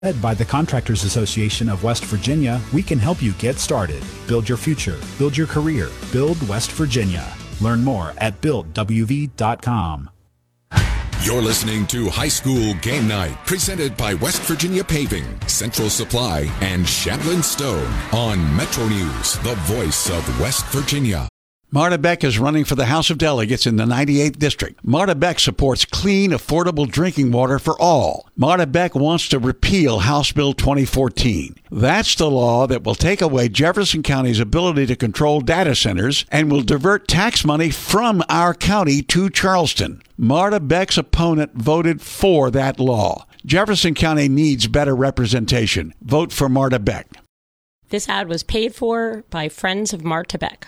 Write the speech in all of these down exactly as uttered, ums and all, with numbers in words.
Led by the Contractors Association of West Virginia, we can help you get started. Build your future. Build your career. Build West Virginia. Learn more at build w v dot com. You're listening to High School Game Night, presented by West Virginia Paving, Central Supply, and Shamblin Stone on Metro News, the voice of West Virginia. Marta Beck is running for the House of Delegates in the ninety-eighth District. Marta Beck supports clean, affordable drinking water for all. Marta Beck wants to repeal House Bill twenty fourteen. That's the law that will take away Jefferson County's ability to control data centers and will divert tax money from our county to Charleston. Marta Beck's opponent voted for that law. Jefferson County needs better representation. Vote for Marta Beck. This ad was paid for by Friends of Marta Beck.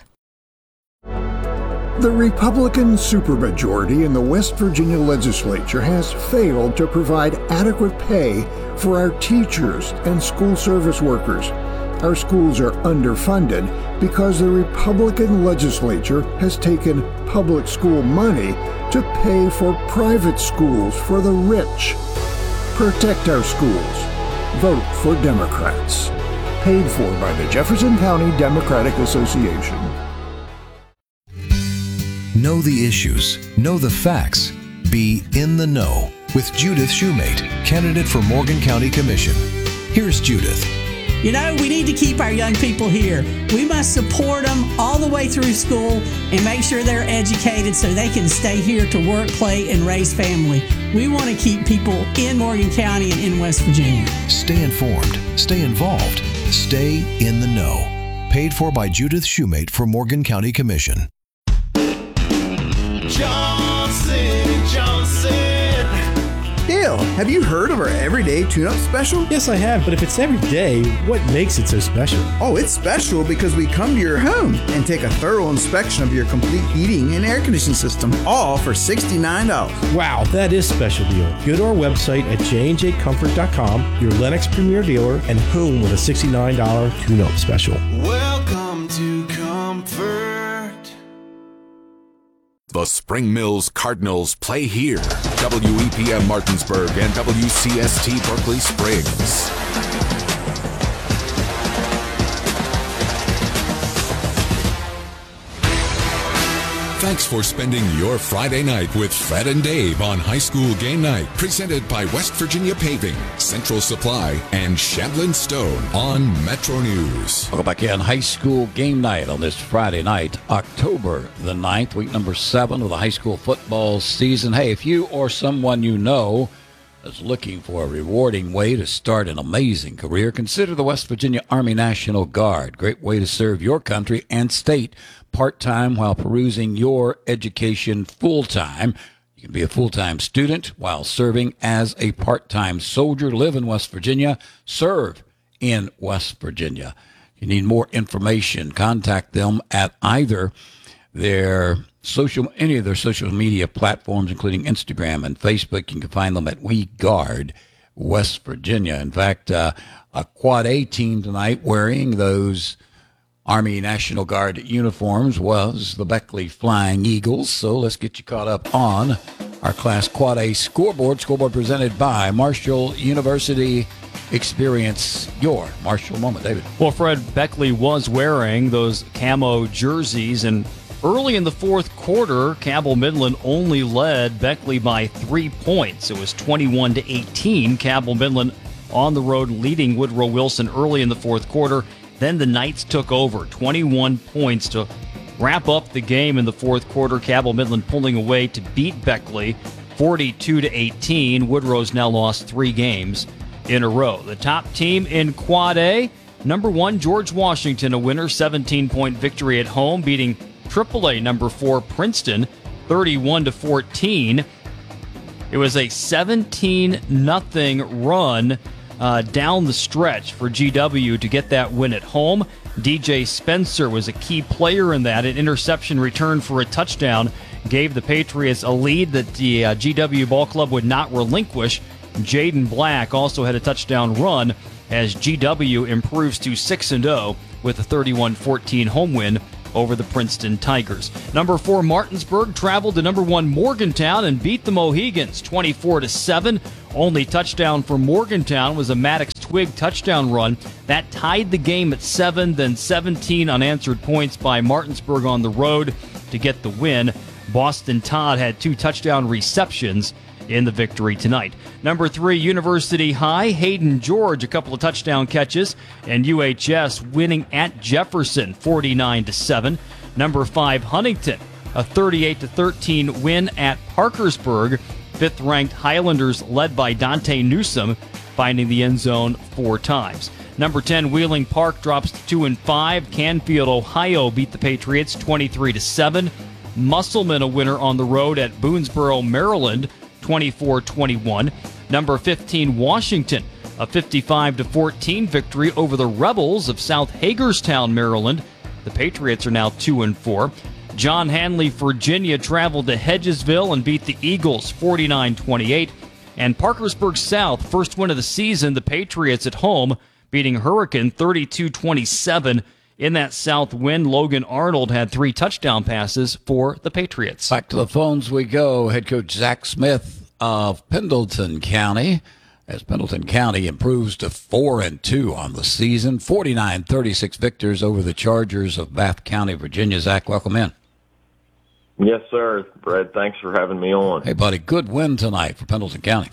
The Republican supermajority in the West Virginia legislature has failed to provide adequate pay for our teachers and school service workers. Our schools are underfunded because the Republican legislature has taken public school money to pay for private schools for the rich. Protect our schools. Vote for Democrats. Paid for by the Jefferson County Democratic Association. Know the issues, know the facts, be in the know with Judith Shoemate, candidate for Morgan County Commission. Here's Judith. You know, we need to keep our young people here. We must support them all the way through school and make sure they're educated so they can stay here to work, play, and raise family. We want to keep people in Morgan County and in West Virginia. Stay informed, stay involved, stay in the know. Paid for by Judith Shoemate for Morgan County Commission. Johnson and Johnson. Dale, have you heard of our everyday tune-up special? Yes, I have, but if it's every day, what makes it so special? Oh, it's special because we come to your home and take a thorough inspection of your complete heating and air conditioning system, all for sixty-nine dollars. Wow, that is a special deal. Go to our website at j and j comfort dot com, your Lennox Premier dealer, and home with a sixty-nine dollars tune-up special. Welcome to Comfort. The Spring Mills Cardinals play here. W E P M Martinsburg and W C S T Berkeley Springs. Thanks for spending your Friday night with Fred and Dave on High School Game Night, presented by West Virginia Paving, Central Supply, and Shamblin Stone on Metro News. Welcome back in High School Game Night on this Friday night, October the ninth, week number seven of the high school football season. Hey, if you or someone you know is looking for a rewarding way to start an amazing career, consider the West Virginia Army National Guard. Great way to serve your country and state part-time while perusing your education full-time. You can be a full-time student while serving as a part-time soldier. Live in West Virginia. Serve in West Virginia. If you need more information, contact them at either their social, any of their social media platforms, including Instagram and Facebook. You can find them at We Guard West Virginia. In fact, uh, a Quad A team tonight wearing those Army National Guard uniforms was the Beckley Flying Eagles. So let's get you caught up on our Class Quad A scoreboard. Scoreboard presented by Marshall University. Experience your Marshall moment, David. Well, Fred, Beckley was wearing those camo jerseys, and early in the fourth quarter, Cabell Midland only led Beckley by three points. It was twenty-one to eighteen. Cabell Midland on the road leading Woodrow Wilson early in the fourth quarter. Then the Knights took over, twenty-one points to wrap up the game in the fourth quarter. Cabell Midland pulling away to beat Beckley, forty-two to eighteen. Woodrow's now lost three games in a row. The top team in Quad A, number one, George Washington, a winner, seventeen-point victory at home, beating triple A number four, Princeton, thirty-one to fourteen. It was a seventeen nothing run Uh, down the stretch for G W to get that win at home. D J Spencer was a key player in that. An interception return for a touchdown gave the Patriots a lead that the uh, G W Ball Club would not relinquish. Jaden Black also had a touchdown run as G W improves to six and oh with a thirty-one fourteen home win over the Princeton Tigers. Number four, Martinsburg traveled to number one, Morgantown, and beat the Mohegans twenty-four to seven. Only touchdown for Morgantown was a Maddox Twig touchdown run. That tied the game at seven, then seventeen unanswered points by Martinsburg on the road to get the win. Boston Todd had two touchdown receptions in the victory tonight. Number three, University High, Hayden George, a couple of touchdown catches, and U H S winning at Jefferson, forty-nine to seven. Number five, Huntington, a thirty-eight to thirteen win at Parkersburg. Fifth-ranked Highlanders, led by Dante Newsom, finding the end zone four times. Number ten, Wheeling Park drops to two and five. Canfield, Ohio, beat the Patriots twenty-three to seven. Musselman, a winner on the road at Boonesboro, Maryland, twenty-four twenty-one. Number fifteen, Washington, a fifty-five to fourteen victory over the Rebels of South Hagerstown, Maryland. The Patriots are now two and four. John Hanley, Virginia, traveled to Hedgesville and beat the Eagles forty-nine twenty-eight. And Parkersburg South, first win of the season, the Patriots at home, beating Hurricane thirty-two twenty-seven. In that South win, Logan Arnold had three touchdown passes for the Patriots. Back to the phones we go. Head coach Zach Smith of Pendleton County, as Pendleton County improves to four and two on the season, forty-nine thirty-six victors over the Chargers of Bath County, Virginia. Zach, welcome in. Yes, sir. Brad, thanks for having me on. Hey, buddy, good win tonight for Pendleton County.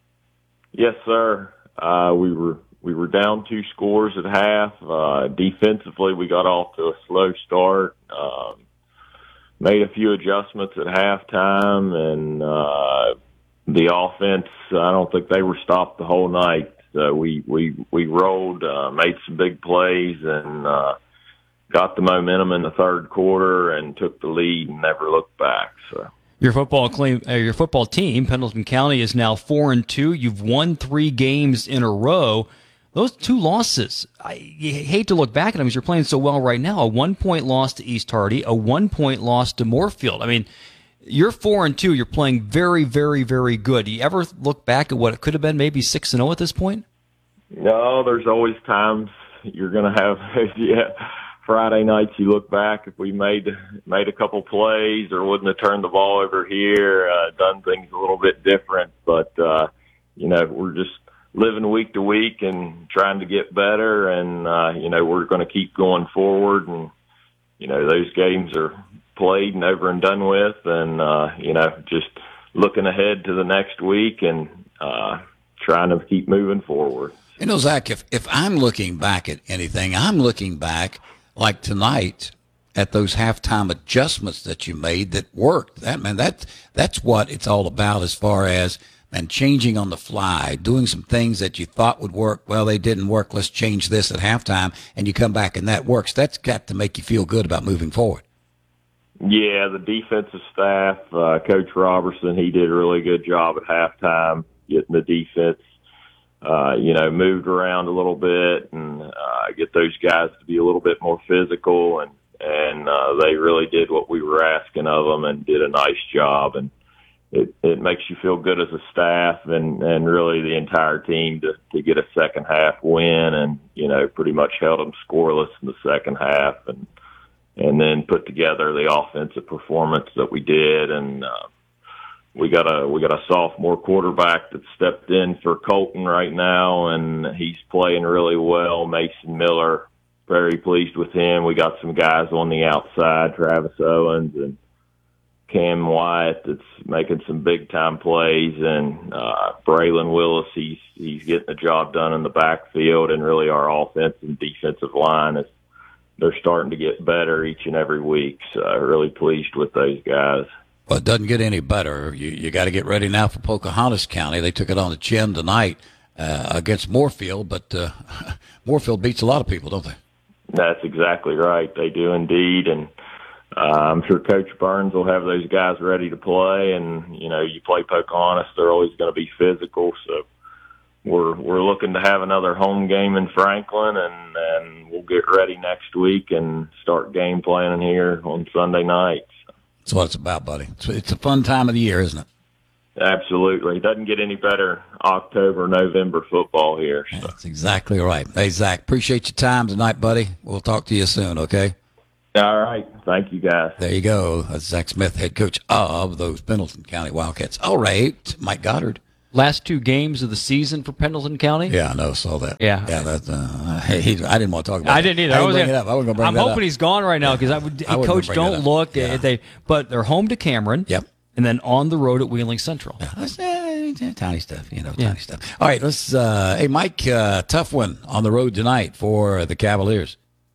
Yes, sir. Uh, we were we were down two scores at half. Uh, defensively, we got off to a slow start. Um, made a few adjustments at halftime, and uh, the offense, I don't think they were stopped the whole night. So we we we rolled, uh, made some big plays, and uh, got the momentum in the third quarter and took the lead and never looked back. So your football claim, uh, your football team, Pendleton County, is now four and two. You've won three games in a row. Those two losses, I you hate to look back at them because you're playing so well right now. A one-point loss to East Hardy, a one-point loss to Moorfield. I mean, you're four and two. You're playing very, very, very good. Do you ever look back at what it could have been, maybe six and zero at this point? No, there's always times you're going to have, yeah. Friday nights you look back, if we made made a couple plays or wouldn't have turned the ball over here, uh, done things a little bit different. But, uh, you know, we're just living week to week and trying to get better. And, uh, you know, we're going to keep going forward. And, you know, those games are played and over and done with. And, uh, you know, just looking ahead to the next week and uh, trying to keep moving forward. You know, Zach, if, if I'm looking back at anything, I'm looking back like tonight at those halftime adjustments that you made that worked. That man, that that's what it's all about as far as and changing on the fly, doing some things that you thought would work. Well, they didn't work. Let's change this at halftime, and you come back and that works. That's got to make you feel good about moving forward. Yeah, the defensive staff, uh, Coach Robertson, he did a really good job at halftime getting the defense Uh, you know, moved around a little bit and uh, get those guys to be a little bit more physical. And, and uh, they really did what we were asking of them and did a nice job. And it, it makes you feel good as a staff and, and really the entire team to, to get a second half win and, you know, pretty much held them scoreless in the second half and, and then put together the offensive performance that we did. And, uh, We got a we got a sophomore quarterback that stepped in for Colton right now, and he's playing really well. Mason Miller, very pleased with him. We got some guys on the outside, Travis Owens and Cam Wyatt, that's making some big time plays, and uh, Braylon Willis. He's he's getting the job done in the backfield, and really our offense and defensive line is they're starting to get better each and every week. So I'm really pleased with those guys. Well, it doesn't get any better. You you got to get ready now for Pocahontas County. They took it on the chin tonight uh, against Moorfield, but uh, Moorfield beats a lot of people, don't they? That's exactly right. They do indeed, and uh, I'm sure Coach Burns will have those guys ready to play. And you know, you play Pocahontas, they're always going to be physical. So we're we're looking to have another home game in Franklin, and and we'll get ready next week and start game planning here on Sunday night. That's what it's about, buddy. It's, it's a fun time of the year, isn't it? Absolutely. It doesn't get any better October, November football here. So. That's exactly right. Hey, Zach, appreciate your time tonight, buddy. We'll talk to you soon, okay? All right. Thank you, guys. There you go. That's Zach Smith, head coach of those Pendleton County Wildcats. All right, Mike Goddard, Last two games of the season for Pendleton County? Yeah, I know, saw that. Yeah. Yeah, that, uh, he, I didn't want to talk about it. I didn't either. I, I was bring it up. I wasn't going to bring I'm that hoping up. he's gone right now because I would. I Coach, don't look. Yeah. They, but they're home to Cameron. Yep. And then on the road at Wheeling Central. Yeah, that's, uh, tiny stuff, you know, Yeah. tiny stuff. All right, let's. Uh, hey, Mike, uh, tough one on the road tonight for the Cavaliers.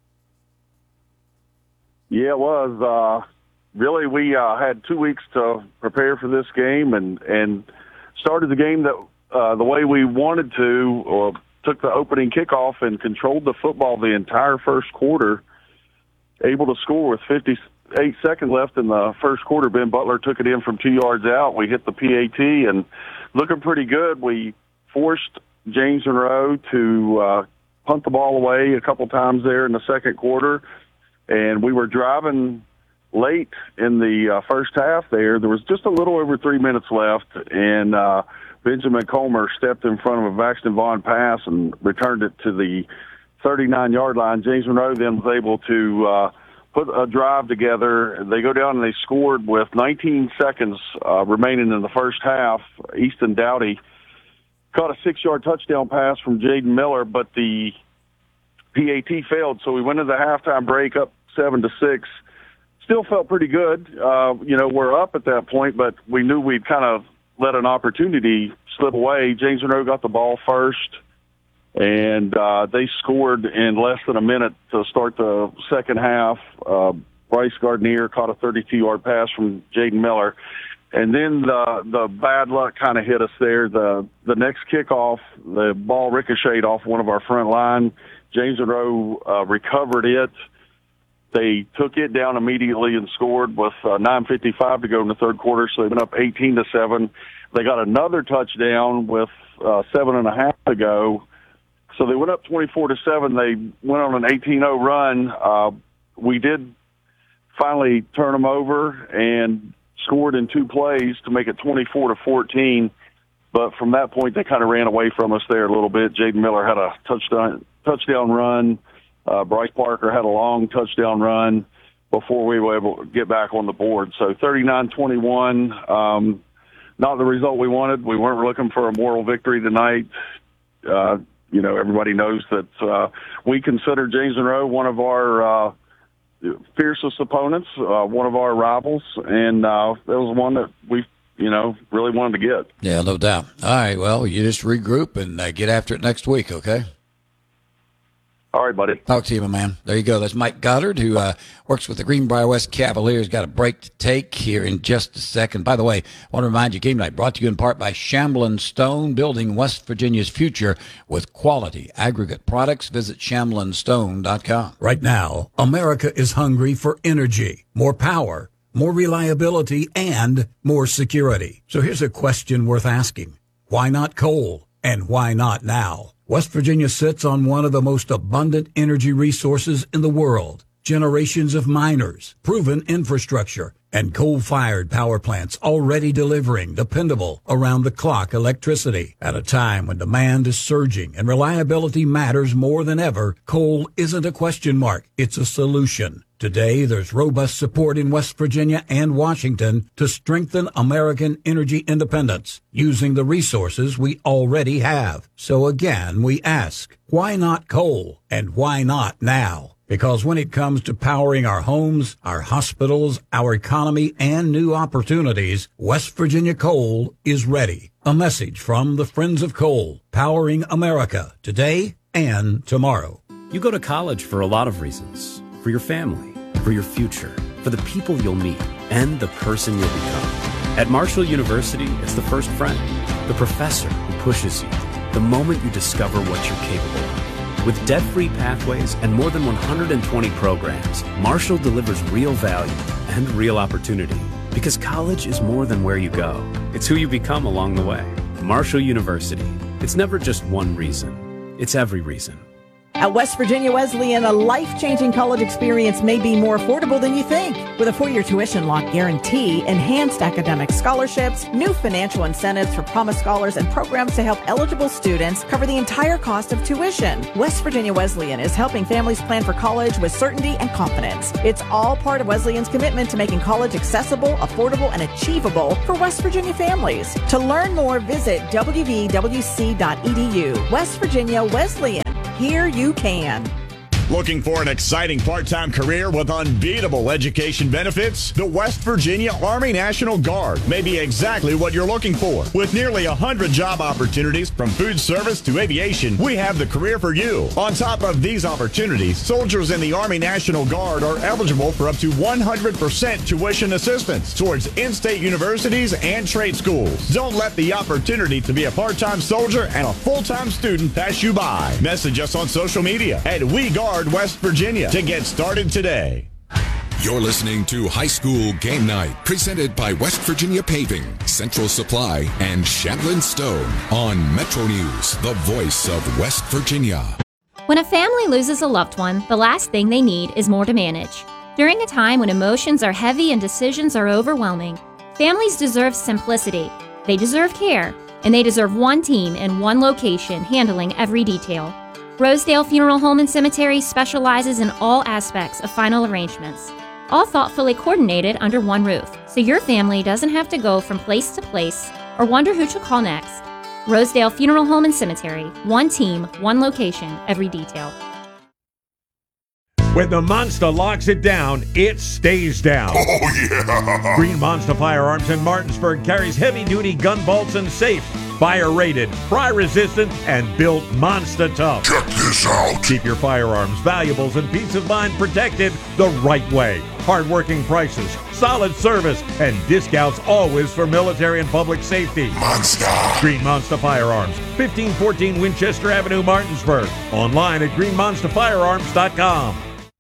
Yeah, it was. Uh, really, we uh, had two weeks to prepare for this game and, and started the game that uh, the way we wanted to, or took the opening kickoff and controlled the football the entire first quarter, able to score with fifty-eight seconds left in the first quarter. Ben Butler took it in from two yards out. We hit the P A T and looking pretty good. We forced James Monroe to uh, punt the ball away a couple times there in the second quarter. And we were driving late in the uh, first half there. There was just a little over three minutes left, and uh, Benjamin Comer stepped in front of a Baxton Vaughn pass and returned it to the thirty-nine-yard line. James Monroe then was able to uh, put a drive together. They go down and they scored with nineteen seconds uh, remaining in the first half. Easton Dowdy caught a six-yard touchdown pass from Jaden Miller, but the P A T failed, so we went into the halftime break up seven to six. Still felt pretty good. Uh, you know, we're up at that point, but we knew we'd kind of let an opportunity slip away. James Monroe got the ball first, and uh, they scored in less than a minute to start the second half. Uh, Bryce Gardner caught a thirty-two-yard pass from Jaden Miller. And then the the bad luck kind of hit us there. The the next kickoff, the ball ricocheted off one of our front line. James Monroe uh, recovered it. They took it down immediately and scored with uh, nine fifty-five to go in the third quarter, so they went up eighteen to seven. They got another touchdown with uh, seven and a half to go, so they went up twenty-four to seven. They went on an eighteen oh run. Uh, we did finally turn them over and scored in two plays to make it twenty-four to fourteen. But from that point, they kind of ran away from us there a little bit. Jaden Miller had a touchdown touchdown run. Uh, Bryce Parker had a long touchdown run before we were able to get back on the board. So thirty-nine twenty-one, um, not the result we wanted. We weren't looking for a moral victory tonight. Uh, you know, everybody knows that uh, we consider James Monroe one of our uh, fiercest opponents, uh, one of our rivals, and uh, that was one that we, you know, really wanted to get. Yeah, no doubt. All right, well, you just regroup and uh, get after it next week, okay? All right, buddy. Talk to you, my man. There you go. That's Mike Goddard, who uh, works with the Greenbrier West Cavaliers. Got a break to take here in just a second. By the way, I want to remind you, Game Night brought to you in part by Shamblin Stone, building West Virginia's future with quality aggregate products. Visit shamblin stone dot com. Right now, America is hungry for energy, more power, more reliability, and more security. So here's a question worth asking. Why not coal? And why not now? West Virginia sits on one of the most abundant energy resources in the world. Generations of miners, proven infrastructure, and coal-fired power plants already delivering dependable, around-the-clock electricity. At a time when demand is surging and reliability matters more than ever, coal isn't a question mark, it's a solution. Today, there's robust support in West Virginia and Washington to strengthen American energy independence using the resources we already have. So again, we ask, why not coal? And why not now? Because when it comes to powering our homes, our hospitals, our economy, and new opportunities, West Virginia Coal is ready. A message from the Friends of Coal, powering America today and tomorrow. You go to college for a lot of reasons. For your family, for your future, for the people you'll meet, and the person you'll become. At Marshall University, it's the first friend, the professor who pushes you, the moment you discover what you're capable of. With debt-free pathways and more than one hundred twenty programs, Marshall delivers real value and real opportunity. Because college is more than where you go. It's who you become along the way. Marshall University. It's never just one reason. It's every reason. At West Virginia Wesleyan, a life-changing college experience may be more affordable than you think. With a four-year tuition lock guarantee, enhanced academic scholarships, new financial incentives for Promise Scholars, and programs to help eligible students cover the entire cost of tuition. West Virginia Wesleyan is helping families plan for college with certainty and confidence. It's all part of Wesleyan's commitment to making college accessible, affordable, and achievable for West Virginia families. To learn more, visit w v w c dot e d u. West Virginia Wesleyan. Here you can. Looking for an exciting part-time career with unbeatable education benefits? The West Virginia Army National Guard may be exactly what you're looking for. With nearly one hundred job opportunities from food service to aviation, we have the career for you. On top of these opportunities, soldiers in the Army National Guard are eligible for up to one hundred percent tuition assistance towards in-state universities and trade schools. Don't let the opportunity to be a part-time soldier and a full-time student pass you by. Message us on social media at We Guard West Virginia to get started today. You're listening to High School Game Night, presented by West Virginia Paving, Central Supply, and Shamblin Stone on Metro News, the voice of West Virginia. When a family loses a loved one, the last thing they need is more to manage. During a time when emotions are heavy and decisions are overwhelming, families deserve simplicity, they deserve care, and they deserve one team in one location handling every detail. Rosedale Funeral Home and Cemetery specializes in all aspects of final arrangements, all thoughtfully coordinated under one roof, so your family doesn't have to go from place to place or wonder who to call next. Rosedale Funeral Home and Cemetery, one team, one location, every detail. When the Monster locks it down, it stays down. Oh, yeah! Green Monster Firearms in Martinsburg carries heavy-duty gun bolts and safes, fire-rated, fry-resistant, and built monster tough. Check this out. Keep your firearms, valuables, and peace of mind protected the right way. Hard-working prices, solid service, and discounts always for military and public safety. Monster. Green Monster Firearms, fifteen fourteen Winchester Avenue, Martinsburg. Online at green monster firearms dot com.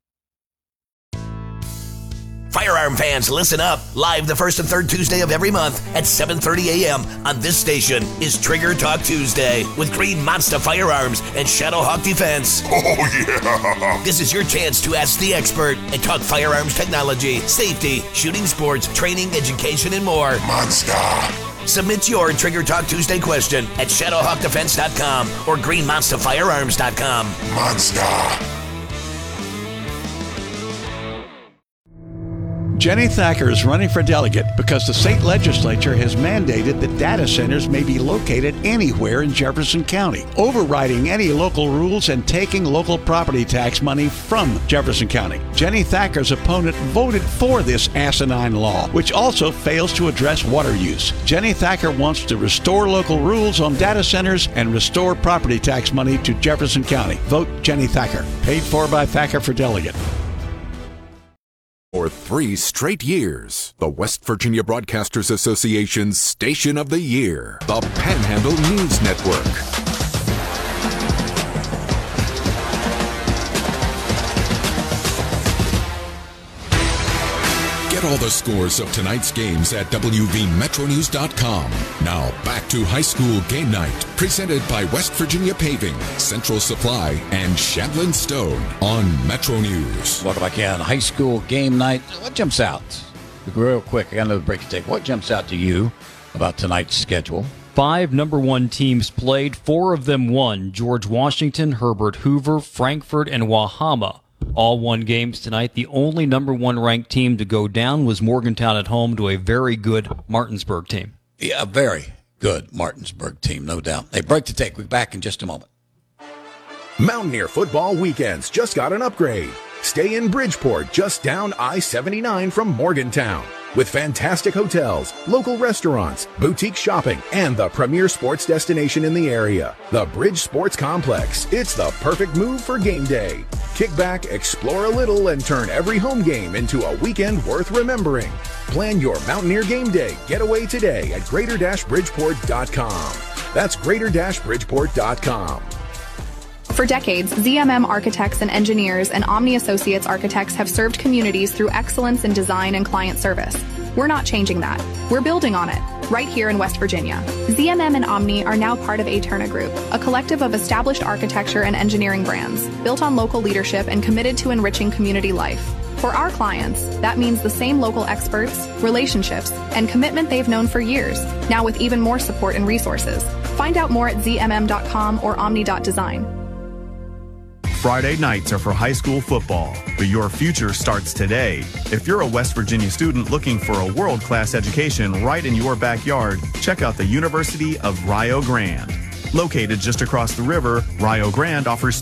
Firearm fans, listen up. Live the first and third Tuesday of every month at seven thirty a.m. on this station is Trigger Talk Tuesday with Green Monster Firearms and Shadowhawk Defense. Oh, yeah. This is your chance to ask the expert and talk firearms technology, safety, shooting sports, training, education, and more. Monster. Submit your Trigger Talk Tuesday question at shadowhawk defense dot com or green monster firearms dot com. Monster. Jenny Thacker is running for delegate because the state legislature has mandated that data centers may be located anywhere in Jefferson County, overriding any local rules and taking local property tax money from Jefferson County. Jenny Thacker's opponent voted for this asinine law, which also fails to address water use. Jenny Thacker wants to restore local rules on data centers and restore property tax money to Jefferson County. Vote Jenny Thacker. Paid for by Thacker for delegate. For three straight years, the West Virginia Broadcasters Association's Station of the Year, the Panhandle News Network. Get all the scores of tonight's games at w v metro news dot com. Now back to High School Game Night, presented by West Virginia Paving, Central Supply, and Shamblin Stone on Metro News. Welcome back in. High School Game Night. What jumps out? Real quick, I got another break to take. What jumps out to you about tonight's schedule? Five number one teams played. Four of them won. George Washington, Herbert Hoover, Frankfort, and Wahama all won games tonight. The only number one ranked team to go down was Morgantown at home to a very good Martinsburg team. Yeah, a very good Martinsburg team, no doubt. Hey, break to take. We'll be back in just a moment. Mountaineer football weekends just got an upgrade. Stay in Bridgeport, just down I seventy-nine from Morgantown. With fantastic hotels, local restaurants, boutique shopping, and the premier sports destination in the area, the Bridge Sports Complex. It's the perfect move for game day. Kick back, explore a little, and turn every home game into a weekend worth remembering. Plan your Mountaineer game day getaway today at greater bridgeport dot com. That's greater bridgeport dot com. For decades, Z M M Architects and Engineers and Omni Associates Architects have served communities through excellence in design and client service. We're not changing that. We're building on it. right here in West Virginia. Z M M and Omni are now part of Aeterna Group, a collective of established architecture and engineering brands built on local leadership and committed to enriching community life. For our clients, that means the same local experts, relationships, and commitment they've known for years, now with even more support and resources. Find out more at z m m dot com or omni dot design. Friday nights are for high school football, but your future starts today. If you're a West Virginia student looking for a world-class education right in your backyard, check out the University of Rio Grande. Located just across the river, Rio Grande offers